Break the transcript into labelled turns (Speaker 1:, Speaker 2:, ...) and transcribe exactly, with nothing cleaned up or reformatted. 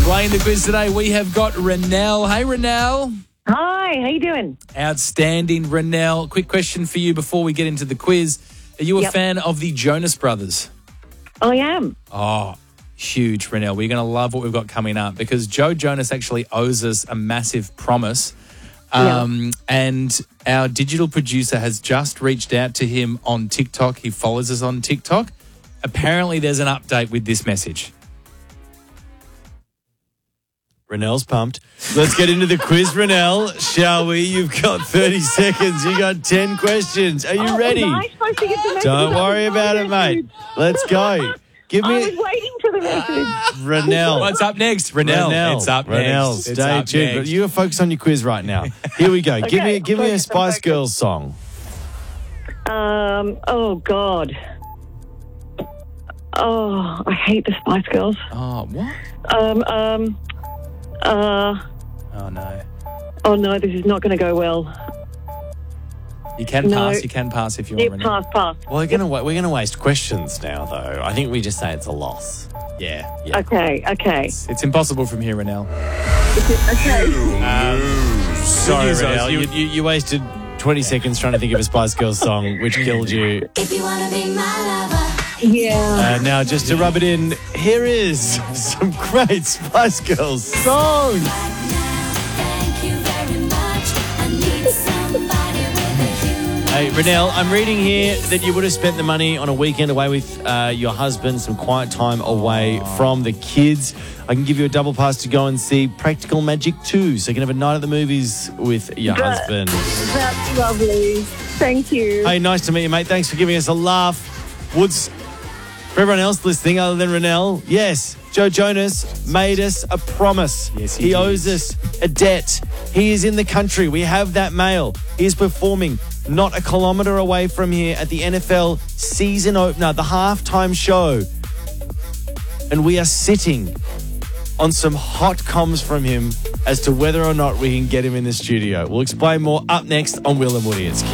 Speaker 1: Playing the quiz today, we have got Renelle. Hey, Renelle.
Speaker 2: Hi, how you doing?
Speaker 1: Outstanding, Renelle. Quick question for you before we get into the quiz. Are you a
Speaker 2: Yep.
Speaker 1: fan of the Jonas Brothers?
Speaker 2: I am.
Speaker 1: Oh, huge, Renelle. We're going to love what we've got coming up because Joe Jonas actually owes us a massive promise. Um, And our digital producer has just reached out to him on TikTok. He follows us on TikTok. Apparently, there's an update with this message.
Speaker 3: Renelle's pumped. Let's get into the quiz, Renelle, shall we? You've got thirty seconds. You got ten questions. Are you
Speaker 2: Oh,
Speaker 3: ready?
Speaker 2: Was I supposed to get the message?
Speaker 3: Don't
Speaker 2: I
Speaker 3: worry
Speaker 2: was
Speaker 3: about it,
Speaker 2: waiting.
Speaker 3: mate. Let's go. Give
Speaker 2: I
Speaker 3: me
Speaker 2: was waiting for the message.
Speaker 3: Renelle.
Speaker 1: What's up next? Renelle.
Speaker 3: Renelle.
Speaker 1: It's up
Speaker 3: Renelle,
Speaker 1: next. It's
Speaker 3: stay
Speaker 1: up
Speaker 3: tuned.
Speaker 1: next.
Speaker 3: But you are focused on your quiz right now. Here we go. give
Speaker 2: Okay,
Speaker 3: me give me a
Speaker 2: focused, I'm
Speaker 3: Spice
Speaker 2: focused.
Speaker 3: Girls song.
Speaker 2: Um. Oh God. Oh, I hate the Spice Girls.
Speaker 1: Oh, what?
Speaker 2: Um. Um. Uh.
Speaker 1: Oh, no.
Speaker 2: Oh no, this is not going to go well.
Speaker 1: You can
Speaker 2: No.
Speaker 1: pass. You can pass if you
Speaker 2: Yeah,
Speaker 1: want, Renelle.
Speaker 2: pass, pass.
Speaker 3: Well, we're gonna wa- we're gonna waste questions now, though. I think we just say it's a loss.
Speaker 1: Yeah.
Speaker 3: Yeah.
Speaker 2: Okay. Okay.
Speaker 1: It's, it's impossible from here, Renelle.
Speaker 2: Okay.
Speaker 3: Sorry,
Speaker 1: news,
Speaker 3: Renelle.
Speaker 1: you-
Speaker 3: You, you, you wasted twenty seconds trying to think of a Spice Girls song, which killed you.
Speaker 4: If you wanna be my lover,
Speaker 2: Yeah.
Speaker 3: Uh, now, just to rub it in, here is some great Spice Girls songs.
Speaker 4: thank you very much. I need somebody with a human.
Speaker 3: Hey, Renelle, I'm reading here that you would have spent the money on a weekend away with uh, your husband, some quiet time away from the kids. I can give you a double pass to go and see Practical Magic two, so you can have a night at the movies with your
Speaker 2: That-
Speaker 3: husband.
Speaker 2: That's lovely. Thank you.
Speaker 3: Hey, nice to meet you, mate. Thanks for giving us a laugh. Woods, for everyone else listening other than Renelle, yes, Joe Jonas made us a promise.
Speaker 1: Yes, he
Speaker 3: he
Speaker 1: did.
Speaker 3: owes us a debt. He is in the country. We have that mail. He is performing not a kilometre away from here at the N F L season opener, the halftime show. And we are sitting on some hot comms from him as to whether or not we can get him in the studio. We'll explain more up next on Will and Woody. It's Kiss.